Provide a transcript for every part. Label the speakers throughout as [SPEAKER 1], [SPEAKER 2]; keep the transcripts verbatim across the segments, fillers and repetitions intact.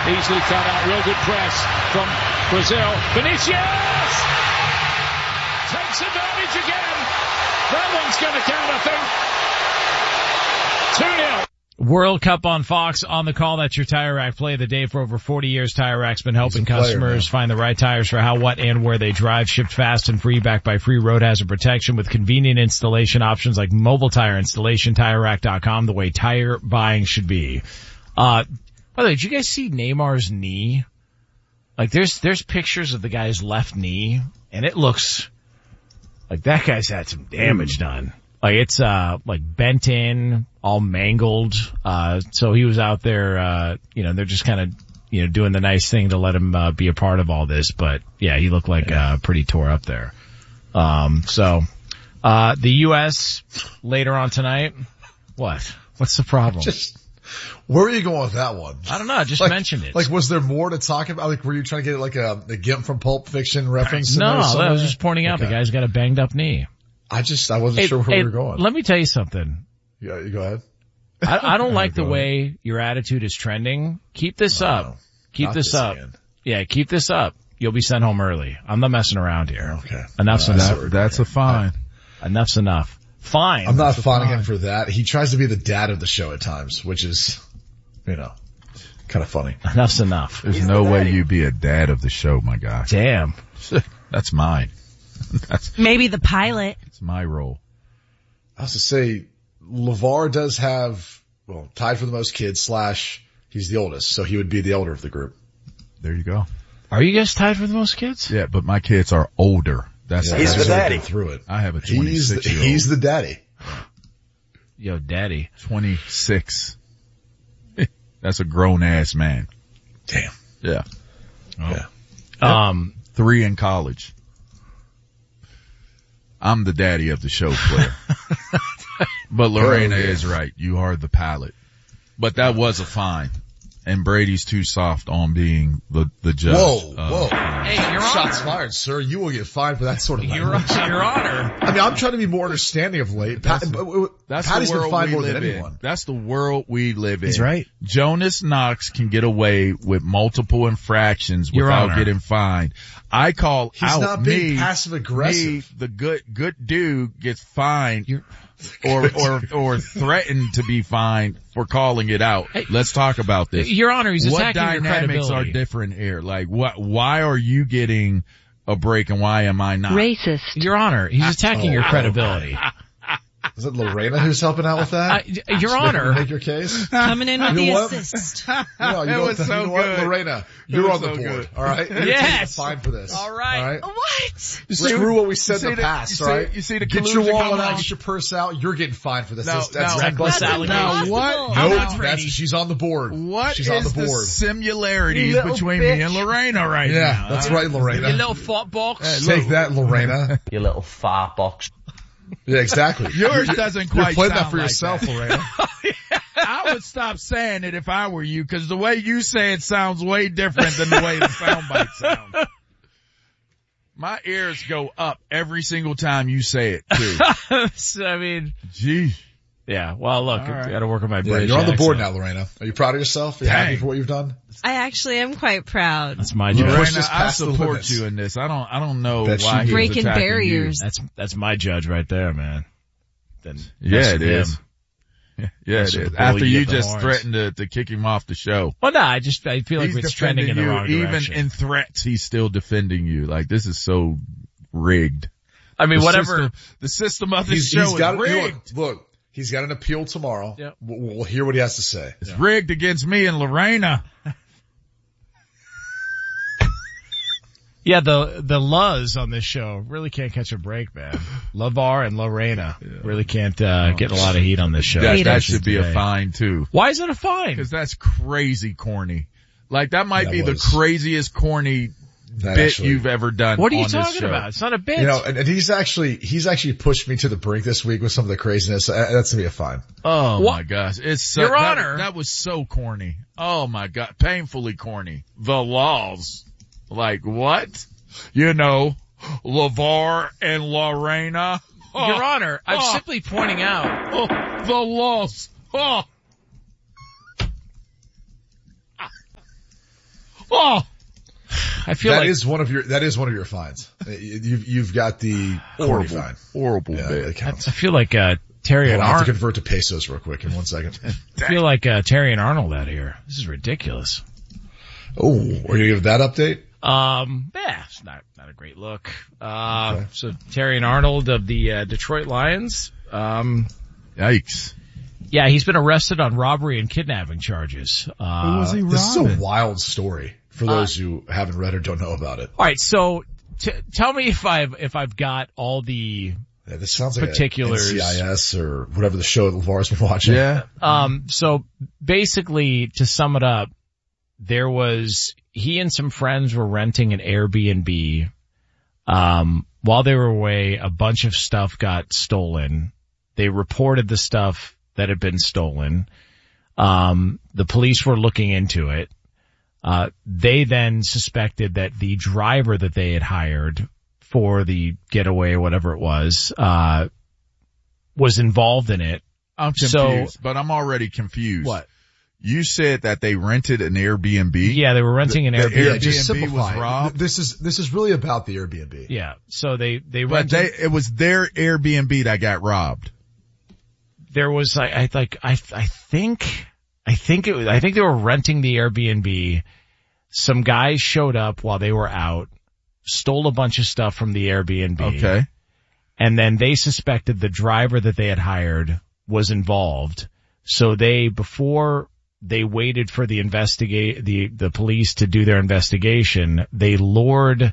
[SPEAKER 1] Easily cut out. Real good press from Brazil. Vinicius takes advantage again. That one's going to count, I think. two nil.
[SPEAKER 2] World Cup on Fox on the call. That's your Tire Rack play of the day. For over forty years, Tire Rack's been helping customers player, find the right tires for how, what, and where they drive. Shipped fast and free, backed by free road hazard protection with convenient installation options like mobile tire installation. Tire Rack dot com, the way tire buying should be. Uh, by the way, did you guys see Neymar's knee? Like there's, there's pictures of the guy's left knee, and it looks like that guy's had some damage done. Like it's, uh, like bent in, all mangled. Uh, so he was out there, uh, you know, they're just kind of, you know, doing the nice thing to let him, uh, be a part of all this. But yeah, he looked like, uh, pretty tore up there. Um, so, uh, the U S later on tonight. What? What's the problem?
[SPEAKER 3] Just, where are you going with that one?
[SPEAKER 2] I don't know. I just
[SPEAKER 3] like,
[SPEAKER 2] mentioned it.
[SPEAKER 3] Like, was there more to talk about? Like, were you trying to get like a, a Gimp from Pulp Fiction reference?
[SPEAKER 2] No, I was just pointing out okay. the guy's got a banged up knee.
[SPEAKER 3] I just, I wasn't
[SPEAKER 2] hey,
[SPEAKER 3] sure where
[SPEAKER 2] hey,
[SPEAKER 3] we were going.
[SPEAKER 2] Let me tell you something.
[SPEAKER 3] Yeah, you go ahead.
[SPEAKER 2] I, I don't like the way your attitude is trending. Keep this no, up. Keep this, this up. Again. Yeah, keep this up. You'll be sent home early. I'm not messing around here.
[SPEAKER 3] Okay.
[SPEAKER 2] Enough's
[SPEAKER 4] no,
[SPEAKER 2] enough.
[SPEAKER 4] That, that's a fine.
[SPEAKER 2] Enough's enough. Fine.
[SPEAKER 3] I'm not fawning him for that. He tries to be the dad of the show at times, which is, you know, kind of funny.
[SPEAKER 2] Enough's enough.
[SPEAKER 4] There's He's no the way you be a dad of the show, my guy.
[SPEAKER 2] Damn.
[SPEAKER 4] That's mine. That's
[SPEAKER 5] maybe the pilot.
[SPEAKER 4] It's my role.
[SPEAKER 3] I was to say, LeVar does have, well, tied for the most kids slash he's the oldest, so he would be the elder of the group.
[SPEAKER 4] There you go.
[SPEAKER 2] Are you guys tied for the most kids?
[SPEAKER 4] Yeah, but my kids are older. That's
[SPEAKER 3] yeah,
[SPEAKER 4] he's
[SPEAKER 3] the
[SPEAKER 4] daddy.
[SPEAKER 3] Through it.
[SPEAKER 4] I have a twenty-six
[SPEAKER 3] he's the,
[SPEAKER 4] year old.
[SPEAKER 3] He's the daddy.
[SPEAKER 2] Yo, daddy.
[SPEAKER 4] twenty-six. That's a grown ass man.
[SPEAKER 3] Damn.
[SPEAKER 4] Yeah.
[SPEAKER 2] Oh.
[SPEAKER 3] Yeah.
[SPEAKER 2] Um,
[SPEAKER 4] three in college. I'm the daddy of the show, player. But Lorena oh, yeah. is right. You are the pilot. But that was a fine. And Brady's too soft on being the, the judge.
[SPEAKER 3] Whoa, uh, whoa.
[SPEAKER 2] Hey, Your
[SPEAKER 3] Shots
[SPEAKER 2] Honor.
[SPEAKER 3] fired, sir. You will get fined for that sort of
[SPEAKER 2] Your,
[SPEAKER 3] Your
[SPEAKER 2] Honor.
[SPEAKER 3] I mean, I'm trying to be more understanding of late.
[SPEAKER 4] That's,
[SPEAKER 3] Pat,
[SPEAKER 4] that's
[SPEAKER 3] Patty's
[SPEAKER 4] the world
[SPEAKER 3] been fined
[SPEAKER 4] we
[SPEAKER 3] more
[SPEAKER 4] live
[SPEAKER 3] than
[SPEAKER 4] in.
[SPEAKER 3] anyone.
[SPEAKER 4] That's the world we live in.
[SPEAKER 2] He's right.
[SPEAKER 4] Jonas Knox can get away with multiple infractions
[SPEAKER 2] Your
[SPEAKER 4] without
[SPEAKER 2] Honor.
[SPEAKER 4] getting fined. I call
[SPEAKER 3] He's
[SPEAKER 4] out
[SPEAKER 3] not being
[SPEAKER 4] me,
[SPEAKER 3] passive aggressive.
[SPEAKER 4] me, the good, good dude gets fined. You're, or, or, or threatened to be fined for calling it out. Hey, let's talk about this.
[SPEAKER 2] Your Honor, he's
[SPEAKER 4] what
[SPEAKER 2] attacking your credibility.
[SPEAKER 4] What dynamics are different here? Like, what, why are you getting a break and why am I not?
[SPEAKER 5] Racist.
[SPEAKER 2] Your Honor, he's attacking oh, your credibility.
[SPEAKER 3] Is it Lorena who's helping out with that?
[SPEAKER 2] Uh, your Honor.
[SPEAKER 3] Make your case?
[SPEAKER 5] Coming in with
[SPEAKER 3] you
[SPEAKER 5] the
[SPEAKER 3] what?
[SPEAKER 5] assist.
[SPEAKER 3] No, you
[SPEAKER 4] it
[SPEAKER 3] know,
[SPEAKER 4] was
[SPEAKER 3] what,
[SPEAKER 4] so
[SPEAKER 3] you know
[SPEAKER 4] good.
[SPEAKER 3] what, Lorena? You're on the
[SPEAKER 4] so
[SPEAKER 3] board,
[SPEAKER 4] good.
[SPEAKER 3] all right? You're
[SPEAKER 2] yes.
[SPEAKER 3] fine for this.
[SPEAKER 2] All right.
[SPEAKER 3] All right?
[SPEAKER 5] What?
[SPEAKER 3] You Screw what we said in the
[SPEAKER 4] the,
[SPEAKER 3] past,
[SPEAKER 4] you
[SPEAKER 3] all
[SPEAKER 4] see,
[SPEAKER 3] right?
[SPEAKER 4] You see the
[SPEAKER 3] Get your wallet
[SPEAKER 4] coming
[SPEAKER 3] out,
[SPEAKER 4] on.
[SPEAKER 3] get your purse out. You're getting fined for this.
[SPEAKER 4] No,
[SPEAKER 3] that's that's
[SPEAKER 4] no,
[SPEAKER 2] reckless
[SPEAKER 5] That's
[SPEAKER 2] allegation.
[SPEAKER 4] Now
[SPEAKER 5] impossible.
[SPEAKER 4] what?
[SPEAKER 3] No,
[SPEAKER 2] How
[SPEAKER 3] that's, she's on the board.
[SPEAKER 4] What
[SPEAKER 3] she's
[SPEAKER 4] is
[SPEAKER 3] on the
[SPEAKER 4] the
[SPEAKER 3] board.
[SPEAKER 4] similarities
[SPEAKER 5] You little
[SPEAKER 4] between
[SPEAKER 5] bitch.
[SPEAKER 4] me and Lorena right
[SPEAKER 3] Yeah,
[SPEAKER 4] now?
[SPEAKER 3] that's right, Lorena.
[SPEAKER 2] You little fat box.
[SPEAKER 3] Take that, Lorena.
[SPEAKER 6] You little fart box.
[SPEAKER 3] Yeah, exactly.
[SPEAKER 4] Yours doesn't quite
[SPEAKER 3] You're playing that
[SPEAKER 4] sound
[SPEAKER 3] for
[SPEAKER 4] like
[SPEAKER 3] yourself,
[SPEAKER 4] that.
[SPEAKER 3] Lorena.
[SPEAKER 4] I would stop saying it if I were you, because the way you say it sounds way different than the way the soundbite sounds. My ears go up every single time you say it, too.
[SPEAKER 2] So, I mean,
[SPEAKER 4] Gee.
[SPEAKER 2] yeah. Well, look,
[SPEAKER 4] All right.
[SPEAKER 2] I got to work on my
[SPEAKER 3] Yeah,
[SPEAKER 2] British
[SPEAKER 3] you're on the board
[SPEAKER 2] accent.
[SPEAKER 3] now, Lorena. Are you proud of yourself? Are you
[SPEAKER 4] Dang.
[SPEAKER 3] happy for what you've done?
[SPEAKER 5] I actually am quite proud.
[SPEAKER 2] That's my
[SPEAKER 3] You
[SPEAKER 2] judge.
[SPEAKER 3] push
[SPEAKER 4] Lorena,
[SPEAKER 3] this
[SPEAKER 4] I
[SPEAKER 3] past the
[SPEAKER 4] support
[SPEAKER 3] limits.
[SPEAKER 4] you in this. I don't, I don't know
[SPEAKER 3] Bet
[SPEAKER 4] why
[SPEAKER 3] you
[SPEAKER 4] he's
[SPEAKER 5] Breaking
[SPEAKER 4] attacking
[SPEAKER 5] barriers.
[SPEAKER 2] That's that's my judge right there, man. Then
[SPEAKER 4] You. Yeah,
[SPEAKER 2] mess
[SPEAKER 4] it
[SPEAKER 2] with
[SPEAKER 4] is.
[SPEAKER 2] him.
[SPEAKER 4] Yeah, yeah it
[SPEAKER 2] Should
[SPEAKER 4] is.
[SPEAKER 2] bully
[SPEAKER 4] After
[SPEAKER 2] you
[SPEAKER 4] you
[SPEAKER 2] at the
[SPEAKER 4] just
[SPEAKER 2] horns.
[SPEAKER 4] threatened to, to kick him off the show.
[SPEAKER 2] Well, no, I just I feel like
[SPEAKER 4] He's
[SPEAKER 2] it's trending in the
[SPEAKER 4] defending
[SPEAKER 2] wrong
[SPEAKER 4] you.
[SPEAKER 2] direction.
[SPEAKER 4] Even in threats, he's still defending you. Like, this is so rigged.
[SPEAKER 2] I mean,
[SPEAKER 4] The
[SPEAKER 2] whatever.
[SPEAKER 4] System, the system of this
[SPEAKER 3] He's,
[SPEAKER 4] show
[SPEAKER 3] he's got
[SPEAKER 4] is
[SPEAKER 3] look,
[SPEAKER 4] rigged.
[SPEAKER 3] look, he's got an appeal tomorrow.
[SPEAKER 2] Yep.
[SPEAKER 3] We'll, we'll hear what he has to say.
[SPEAKER 4] It's rigged against me and Lorena.
[SPEAKER 2] Yeah, the the Luz on this show really can't catch a break, man. LeVar and Lorena really can't uh, get a lot of heat on this show.
[SPEAKER 4] That, that
[SPEAKER 5] Haters.
[SPEAKER 4] should be a fine too.
[SPEAKER 2] Why is it a fine?
[SPEAKER 4] Because that's crazy corny. Like, that might
[SPEAKER 3] That
[SPEAKER 4] be
[SPEAKER 3] was-
[SPEAKER 4] the craziest corny
[SPEAKER 3] That
[SPEAKER 4] bit
[SPEAKER 3] actually-
[SPEAKER 4] you've ever done.
[SPEAKER 2] What are you
[SPEAKER 4] on this
[SPEAKER 2] talking
[SPEAKER 4] show.
[SPEAKER 2] about? It's not a bit.
[SPEAKER 3] You know, and, and he's actually, he's actually pushed me to the brink this week with some of the craziness. Uh, That's gonna be a fine.
[SPEAKER 4] Oh
[SPEAKER 2] What?
[SPEAKER 4] my gosh. It's so,
[SPEAKER 2] Your
[SPEAKER 4] that,
[SPEAKER 2] Honor.
[SPEAKER 4] That was so corny. Oh my God. Painfully corny. The laws. Like, what? You know, LeVar and Lorena. Oh,
[SPEAKER 2] Your Honor, I'm
[SPEAKER 4] oh,
[SPEAKER 2] simply pointing out.
[SPEAKER 4] oh, the laws. Oh.
[SPEAKER 2] Oh, I feel
[SPEAKER 3] that
[SPEAKER 2] like
[SPEAKER 3] is one of your that is one of your fines. You've you've got the
[SPEAKER 4] horrible,
[SPEAKER 3] fine.
[SPEAKER 4] horrible
[SPEAKER 3] Yeah,
[SPEAKER 4] bit.
[SPEAKER 3] that counts.
[SPEAKER 2] I feel like uh, Terry and
[SPEAKER 3] Well, I have to
[SPEAKER 2] Arnold.
[SPEAKER 3] convert to pesos real quick in one second.
[SPEAKER 2] I feel like uh, Terry and Arnold out here. This is ridiculous.
[SPEAKER 3] Oh, are you give that update?
[SPEAKER 2] Um, yeah, it's not not a great look. Uh, okay. So Terry and Arnold of the uh, Detroit Lions. Um,
[SPEAKER 4] Yikes.
[SPEAKER 2] Yeah, he's been arrested on robbery and kidnapping charges. Uh,
[SPEAKER 4] Who was he robbing?
[SPEAKER 3] This is a wild story for those uh, who haven't read or don't know about it.
[SPEAKER 2] All right, so t- tell me if I've if I've got all the
[SPEAKER 3] yeah, this sounds like
[SPEAKER 2] particulars.
[SPEAKER 3] N C I S or whatever the show that LeVar's been watching.
[SPEAKER 4] Yeah.
[SPEAKER 2] Um. So basically, to sum it up, there was he and some friends were renting an Airbnb. Um. While they were away, a bunch of stuff got stolen. They reported the stuff that had been stolen. Um, the police were looking into it. Uh, they then suspected that the driver that they had hired for the getaway or whatever it was, uh, was involved in it.
[SPEAKER 4] I'm confused,
[SPEAKER 2] so,
[SPEAKER 4] but I'm already confused.
[SPEAKER 2] What?
[SPEAKER 4] You said that they rented an Airbnb?
[SPEAKER 2] Yeah, they were renting an
[SPEAKER 4] the,
[SPEAKER 2] Airbnb.
[SPEAKER 4] The
[SPEAKER 3] yeah, just
[SPEAKER 4] Airbnb was robbed?
[SPEAKER 3] This is, this is really about the Airbnb.
[SPEAKER 2] Yeah. So they, they
[SPEAKER 4] rented. But they, it was their Airbnb that got robbed.
[SPEAKER 2] There was, I, I like, I, I think, I think it was, I think they were renting the Airbnb. Some guys showed up while they were out, stole a bunch of stuff from the Airbnb.
[SPEAKER 4] Okay.
[SPEAKER 2] And then they suspected the driver that they had hired was involved. So they, before they waited for the investigate, the, the police to do their investigation, they lured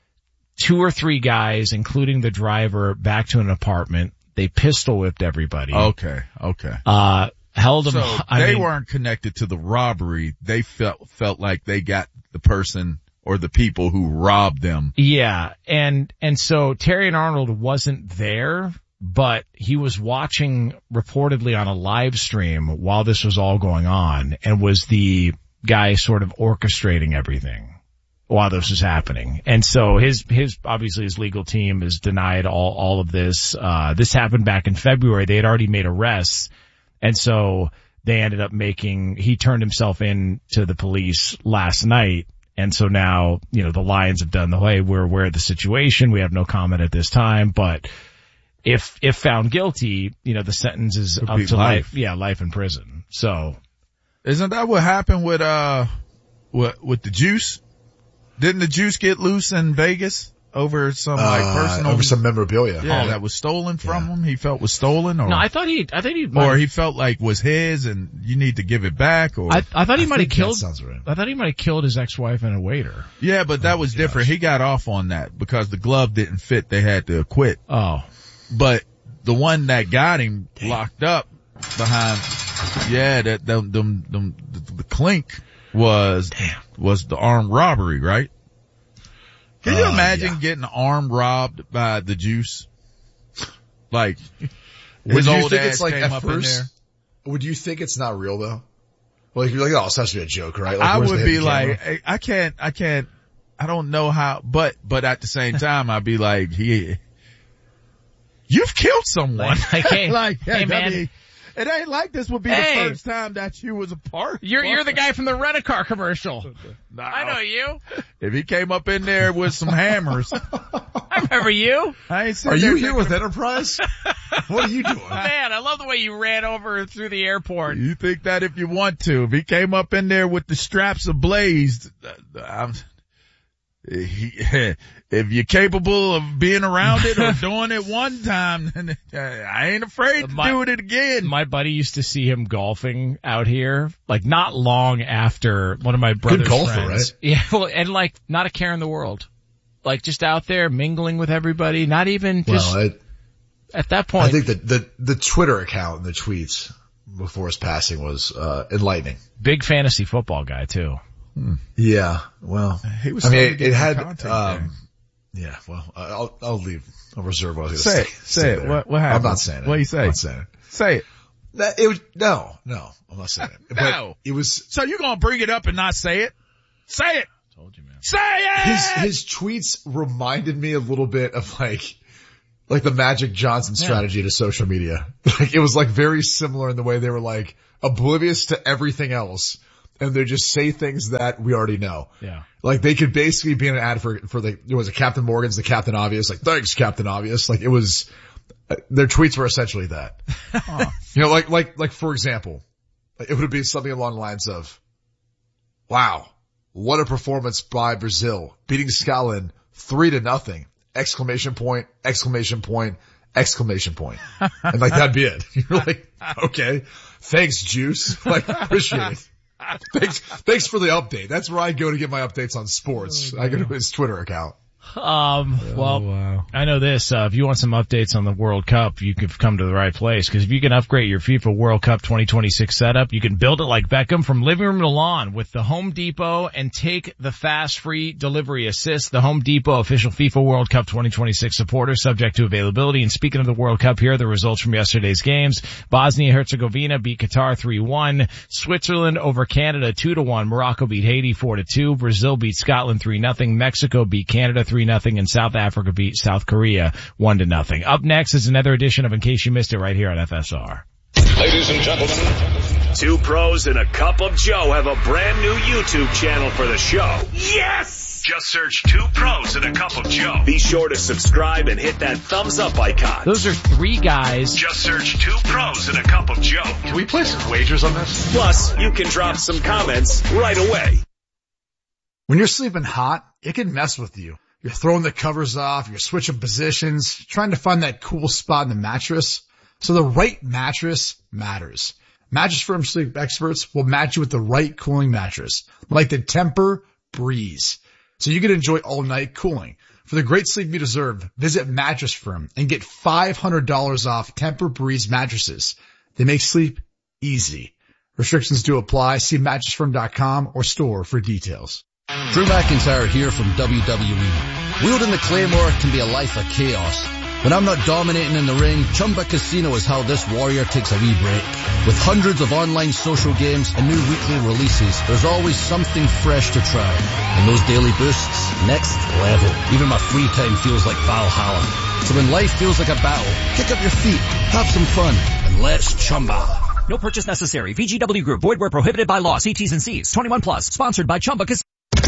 [SPEAKER 2] two or three guys, including the driver, back to an apartment. They pistol whipped everybody.
[SPEAKER 4] Okay, okay.
[SPEAKER 2] Uh, held them.
[SPEAKER 4] So
[SPEAKER 2] I
[SPEAKER 4] they
[SPEAKER 2] mean,
[SPEAKER 4] weren't connected to the robbery. They felt, felt like they got the person or the people who robbed them.
[SPEAKER 2] Yeah. And, and so Terry and Arnold wasn't there, but he was watching reportedly on a live stream while this was all going on and was the guy sort of orchestrating everything while this was happening. And so his, his, obviously his legal team has denied all, all of this. Uh, this happened back in February. They had already made arrests. And so they ended up making, he turned himself in to the police last night. And so now, you know, the Lions have done the, hey, we're aware of the situation. We have no comment at this time, but if, if found guilty, you know, the sentence is
[SPEAKER 4] It'll
[SPEAKER 2] up to
[SPEAKER 4] life.
[SPEAKER 2] life. Yeah, life in prison. So.
[SPEAKER 4] Isn't that what happened with, uh, with, with the Juice? Didn't the Juice get loose in Vegas over some like
[SPEAKER 3] uh,
[SPEAKER 4] personal,
[SPEAKER 3] over some memorabilia?
[SPEAKER 4] Yeah,
[SPEAKER 2] oh,
[SPEAKER 4] that was stolen from
[SPEAKER 3] yeah.
[SPEAKER 4] him. He felt was stolen, or
[SPEAKER 2] No, I thought he, I thought he,
[SPEAKER 4] or he felt like was his, and you need to give it back. Or
[SPEAKER 2] I, I thought he
[SPEAKER 3] I
[SPEAKER 2] might have
[SPEAKER 3] think
[SPEAKER 2] killed.
[SPEAKER 3] that sounds right.
[SPEAKER 2] I thought he might have killed his ex-wife and a waiter.
[SPEAKER 4] yeah, but that
[SPEAKER 3] Oh,
[SPEAKER 4] was
[SPEAKER 3] gosh.
[SPEAKER 4] different. He got off on that because the glove didn't fit. They had to quit.
[SPEAKER 2] Oh,
[SPEAKER 4] But the one that got him Damn. locked up behind, yeah, that them, them, them, the, the clink was
[SPEAKER 2] Damn.
[SPEAKER 4] was the armed robbery, right? Can you
[SPEAKER 3] Uh,
[SPEAKER 4] imagine
[SPEAKER 3] yeah.
[SPEAKER 4] getting armed robbed by the Juice? Like,
[SPEAKER 3] Would
[SPEAKER 4] his
[SPEAKER 3] you
[SPEAKER 4] old
[SPEAKER 3] think
[SPEAKER 4] ass
[SPEAKER 3] it's like
[SPEAKER 4] came
[SPEAKER 3] at
[SPEAKER 4] up in
[SPEAKER 3] first?
[SPEAKER 4] there.
[SPEAKER 3] Would you think it's not real though? Like you're like, oh, it has to be a joke, right? Like,
[SPEAKER 4] I
[SPEAKER 3] where's
[SPEAKER 4] would
[SPEAKER 3] the
[SPEAKER 4] be
[SPEAKER 3] hidden camera?
[SPEAKER 4] like, hey, I can't, I can't, I don't know how, but, but at the same time, I'd be like, he, you've killed someone.
[SPEAKER 2] Like, hey,
[SPEAKER 4] like,
[SPEAKER 2] hey,
[SPEAKER 4] I
[SPEAKER 2] man.
[SPEAKER 4] mean, it ain't like this would be
[SPEAKER 2] Hey.
[SPEAKER 4] the first time that you was a part.
[SPEAKER 2] you're, you're the guy from the Rent-A-Car commercial.
[SPEAKER 4] No.
[SPEAKER 2] I know you.
[SPEAKER 4] If he came up in there with some hammers,
[SPEAKER 2] I remember you.
[SPEAKER 4] I ain't sitting
[SPEAKER 3] Are
[SPEAKER 4] there
[SPEAKER 3] you here
[SPEAKER 4] thinking,
[SPEAKER 3] with Enterprise? What are you doing?
[SPEAKER 2] Man, I love the way you ran over through the airport.
[SPEAKER 4] You think that if you want to. If he came up in there with the straps ablazed, uh, I'm, he, if you're capable of being around it or doing it one time, then I ain't afraid to
[SPEAKER 2] My-
[SPEAKER 4] do it again.
[SPEAKER 2] My buddy used to see him golfing out here, like not long after one of my brother's
[SPEAKER 3] golfer,
[SPEAKER 2] friends.
[SPEAKER 3] right?
[SPEAKER 2] Yeah, well, and like not a care in the world. Like just out there mingling with everybody, not even just
[SPEAKER 3] Well, I,
[SPEAKER 2] at that point.
[SPEAKER 3] I think that the the Twitter account and the tweets before his passing was uh enlightening.
[SPEAKER 2] Big fantasy football guy too.
[SPEAKER 3] Yeah, well,
[SPEAKER 4] He was
[SPEAKER 3] I mean,
[SPEAKER 4] starting
[SPEAKER 3] it,
[SPEAKER 4] to get
[SPEAKER 3] it
[SPEAKER 4] some
[SPEAKER 3] had.
[SPEAKER 4] content
[SPEAKER 3] Um, yeah, well, I'll I'll leave. I'll reserve what I was
[SPEAKER 4] Say
[SPEAKER 3] going
[SPEAKER 4] it,
[SPEAKER 3] to
[SPEAKER 4] say it.
[SPEAKER 3] there.
[SPEAKER 4] What, what happened?
[SPEAKER 3] I'm not saying it.
[SPEAKER 4] What do you say?
[SPEAKER 3] I'm not saying it.
[SPEAKER 4] Say it.
[SPEAKER 3] That, it was no, no. I'm not saying it. But
[SPEAKER 4] No.
[SPEAKER 3] it was
[SPEAKER 4] So you gonna bring it up and not say it? Say it.
[SPEAKER 2] Told you, man.
[SPEAKER 4] Say it!
[SPEAKER 3] his his tweets reminded me a little bit of like like the Magic Johnson strategy to social media. Like it was like very similar in the way they were like oblivious to everything else and they just say things that we already know.
[SPEAKER 2] Yeah.
[SPEAKER 3] Like they could basically be in an ad for, for the, it was a Captain Morgan's, the Captain Obvious, like thanks Captain Obvious. Like it was, uh, their tweets were essentially that. Huh. You know, like, like, like for example, it would be something along the lines of, wow, what a performance by Brazil, beating Scotland three to nothing, exclamation point, exclamation point, exclamation point. And like that'd be it. You're like, okay, thanks Juice. Like appreciate it. Thanks, thanks for the update. That's where I go to get my updates on sports. I go to his Twitter account.
[SPEAKER 2] Um, well,
[SPEAKER 4] Oh, wow.
[SPEAKER 2] I know this, uh, if you want some updates on the World Cup, you can come to the right place, because if you can upgrade your FIFA World Cup twenty twenty-six setup, you can build it like Beckham from living room to lawn with the Home Depot and take the fast free delivery assist. The Home Depot official FIFA World Cup twenty twenty-six supporter, subject to availability. And speaking of the World Cup, here are the results from yesterday's games. Bosnia-Herzegovina beat Qatar three one. Switzerland over Canada two to one. Morocco beat Haiti four to two. Brazil beat Scotland three nothing. Mexico beat Canada three nothing, and South Africa beat South Korea one to nothing. Up next is another edition of In Case You Missed It right here on F S R.
[SPEAKER 1] Ladies and gentlemen,
[SPEAKER 6] two pros and a cup of Joe have a brand new YouTube channel for the show. Yes! Just search Two Pros and a Cup of Joe. Be sure to subscribe and hit that thumbs up icon.
[SPEAKER 2] Those are three guys.
[SPEAKER 6] Just search Two Pros and a Cup of Joe.
[SPEAKER 3] Can we place some wagers on this?
[SPEAKER 6] Plus, you can drop some comments right away.
[SPEAKER 3] When you're sleeping hot, it can mess with you. You're throwing the covers off, you're switching positions, trying to find that cool spot in the mattress. So the right mattress matters. Mattress Firm sleep experts will match you with the right cooling mattress, like the Tempur Breeze, so you can enjoy all night cooling. For the great sleep you deserve, visit Mattress Firm and get five hundred dollars off Tempur Breeze mattresses. They make sleep easy. Restrictions do apply. See mattress firm dot com or store for details.
[SPEAKER 7] Drew McIntyre here from W W E. Wielding the Claymore can be a life of chaos. When I'm not dominating in the ring, Chumba Casino is how this warrior takes a wee break. With hundreds of online social games and new weekly releases, there's always something fresh to try. And those daily boosts, next level. Even my free time feels like Valhalla. So when life feels like a battle, kick up your feet, have some fun, and let's Chumba.
[SPEAKER 8] No purchase necessary. V G W Group. Void where prohibited by law. See T's and C's. twenty-one plus. Sponsored by Chumba Casino.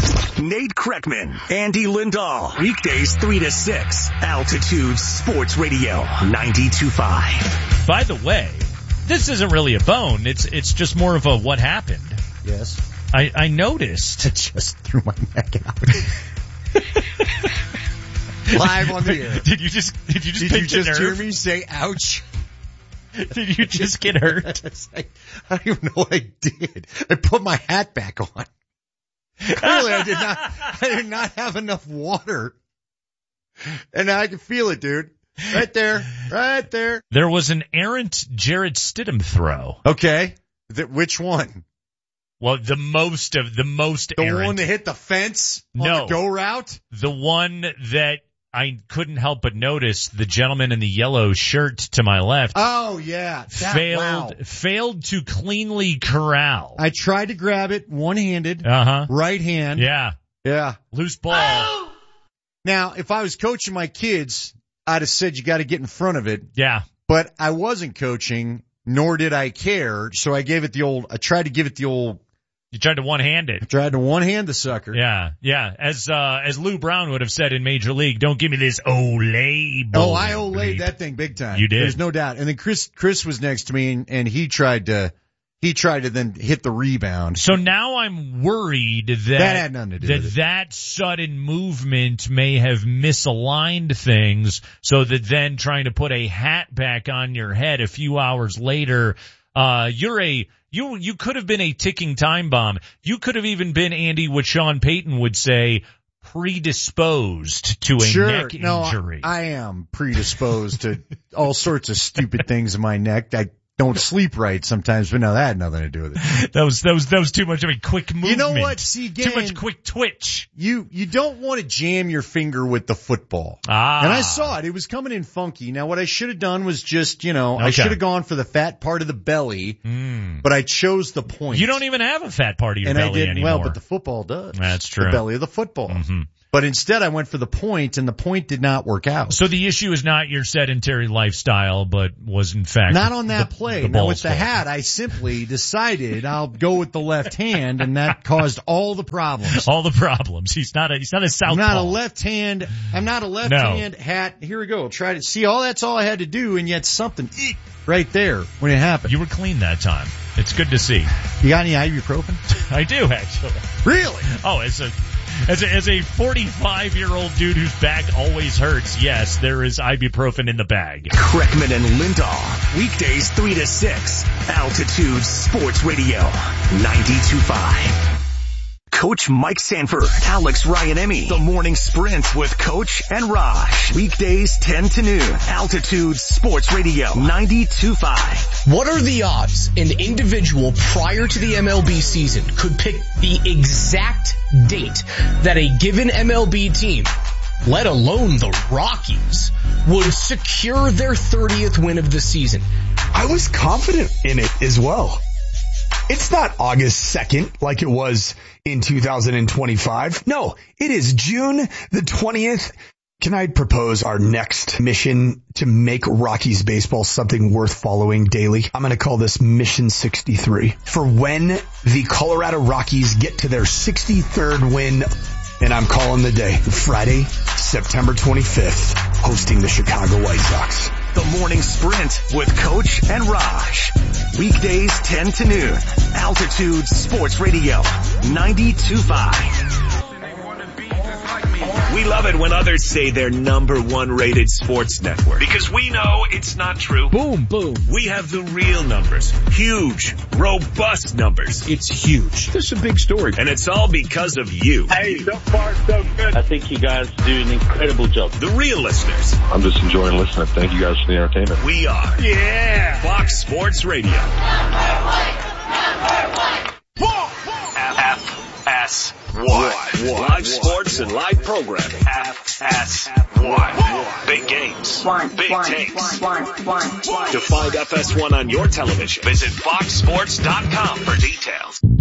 [SPEAKER 6] Nate Kreckman, Andy Lindahl. Weekdays three to six. Altitude Sports Radio ninety-two point five.
[SPEAKER 9] By the way, this isn't really a bone. It's it's just more of a what happened.
[SPEAKER 7] Yes.
[SPEAKER 9] I, I noticed.
[SPEAKER 7] I just threw my neck out. Live on the air.
[SPEAKER 9] Did you just did you just
[SPEAKER 7] Did
[SPEAKER 9] pinch
[SPEAKER 7] you
[SPEAKER 9] a
[SPEAKER 7] just
[SPEAKER 9] nerve?
[SPEAKER 7] hear me say ouch?
[SPEAKER 9] Did you just get hurt?
[SPEAKER 7] I, I don't even know what I did. I put my hat back on. Clearly I did not, I did not have enough water. And now I can feel it, dude. Right there. Right there.
[SPEAKER 9] There was an errant Jared Stidham throw.
[SPEAKER 7] Okay. The, which one?
[SPEAKER 9] Well, the most of the most
[SPEAKER 7] The
[SPEAKER 9] errant.
[SPEAKER 7] one that hit the fence on
[SPEAKER 9] No.
[SPEAKER 7] the go route?
[SPEAKER 9] The one that I couldn't help but notice, the gentleman in the yellow shirt to my left
[SPEAKER 7] Oh, yeah. That,
[SPEAKER 9] failed
[SPEAKER 7] wow.
[SPEAKER 9] failed to cleanly corral.
[SPEAKER 7] I tried to grab it one-handed,
[SPEAKER 9] Uh-huh.
[SPEAKER 7] right hand.
[SPEAKER 9] Yeah.
[SPEAKER 7] Yeah.
[SPEAKER 9] Loose ball.
[SPEAKER 7] Now, if I was coaching my kids, I'd have said you got to get in front of it.
[SPEAKER 9] Yeah.
[SPEAKER 7] But I wasn't coaching, nor did I care. So I gave it the old, I tried to give it the old,
[SPEAKER 9] You tried to one-hand
[SPEAKER 7] I
[SPEAKER 9] it.
[SPEAKER 7] tried to one-hand the sucker.
[SPEAKER 9] Yeah, yeah. As uh as Lou Brown would have said in Major League, don't give me this Olay
[SPEAKER 7] Oh,
[SPEAKER 9] ball.
[SPEAKER 7] I olayed that thing big time.
[SPEAKER 9] You did.
[SPEAKER 7] There's no doubt. And then Chris, Chris was next to me and, and he tried to, he tried to then hit the rebound.
[SPEAKER 9] So now I'm worried that
[SPEAKER 7] That had nothing to do
[SPEAKER 9] that,
[SPEAKER 7] with it.
[SPEAKER 9] that sudden movement may have misaligned things, so that then trying to put a hat back on your head a few hours later, uh you're a You you could have been a ticking time bomb. You could have even been, Andy, what Sean Payton would say, predisposed to a
[SPEAKER 7] Sure.
[SPEAKER 9] neck
[SPEAKER 7] No,
[SPEAKER 9] injury.
[SPEAKER 7] I, I am predisposed to all sorts of stupid things in my neck. I don't sleep right sometimes, but no, that had nothing to do with it.
[SPEAKER 9] that was that was that was too much of a quick movement.
[SPEAKER 7] You know what? See, again,
[SPEAKER 9] too much quick twitch.
[SPEAKER 7] You you don't want to jam your finger with the football.
[SPEAKER 9] Ah.
[SPEAKER 7] And I saw it. It was coming in funky. Now, what I should have done was just, you know, I
[SPEAKER 9] Okay.
[SPEAKER 7] should have gone for the fat part of the belly,
[SPEAKER 9] Mm.
[SPEAKER 7] but I chose the point.
[SPEAKER 9] You don't even have a fat part of your
[SPEAKER 7] and I
[SPEAKER 9] belly
[SPEAKER 7] didn't.
[SPEAKER 9] anymore.
[SPEAKER 7] Well, but the football does.
[SPEAKER 9] That's true.
[SPEAKER 7] The belly of the football.
[SPEAKER 9] Mm-hmm.
[SPEAKER 10] But instead I went for the point, and the point did not work out.
[SPEAKER 9] So the issue is not your sedentary lifestyle, but was in fact
[SPEAKER 10] not on that
[SPEAKER 9] the,
[SPEAKER 10] play.
[SPEAKER 9] The
[SPEAKER 10] now with the
[SPEAKER 9] fault.
[SPEAKER 10] hat, I simply decided I'll go with the left hand, and that caused all the problems.
[SPEAKER 9] All the problems. He's not a he's not a southpaw.
[SPEAKER 10] I'm not a left hand. I'm not a left
[SPEAKER 9] No.
[SPEAKER 10] hand hat. Here we go. Try to see all. That's all I had to do, and yet something eek, right there when it happened.
[SPEAKER 9] You were clean that time. It's good to see.
[SPEAKER 10] You got any ibuprofen?
[SPEAKER 9] I do actually.
[SPEAKER 10] Really?
[SPEAKER 9] Oh, as a as a as a forty-five year old dude whose back always hurts, yes, there is ibuprofen in the bag.
[SPEAKER 6] Kreckman and Lindahl, weekdays three to six, Altitude Sports Radio, ninety-two point five. Coach Mike Sanford, Alex Ryan-Emmy, The Morning Sprint with Coach and Raj. Weekdays ten to noon, Altitude Sports Radio, ninety-two point five.
[SPEAKER 11] What are the odds an individual prior to the M L B season could pick the exact date that a given M L B team, let alone the Rockies, would secure their thirtieth win of the season?
[SPEAKER 12] I was confident in it as well. It's not August second like it was in two thousand twenty-five. No, it is June the twentieth. Can I propose our next mission to make Rockies baseball something worth following daily? I'm going to call this Mission sixty-three. For when the Colorado Rockies get to their sixty-third win, and I'm calling the day Friday, September twenty-fifth, hosting the Chicago White Sox.
[SPEAKER 6] The Morning Sprint with Coach and Raj. Weekdays ten to noon, Altitude Sports Radio, ninety-two point five. We love it when others say they're number one rated sports network, because we know it's not true.
[SPEAKER 2] Boom, boom.
[SPEAKER 6] We have the real numbers. Huge, robust numbers.
[SPEAKER 2] It's huge. This is a big story.
[SPEAKER 6] And it's all because of you.
[SPEAKER 13] Hey, so far so good. I think you guys do an incredible job.
[SPEAKER 6] The real listeners.
[SPEAKER 14] I'm just enjoying listening. Thank you guys for the entertainment.
[SPEAKER 6] We are.
[SPEAKER 13] Yeah.
[SPEAKER 6] Fox Sports Radio. F S one. Live sports and live programming. F S one. Big games. Big takes. To find F S one on your television, visit fox sports dot com for details.